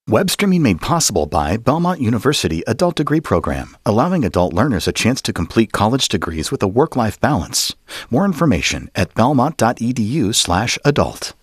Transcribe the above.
Web streaming made possible by Belmont University Adult Degree Program, allowing adult learners a chance to complete college degrees with a work-life balance. More information at belmont.edu/adult.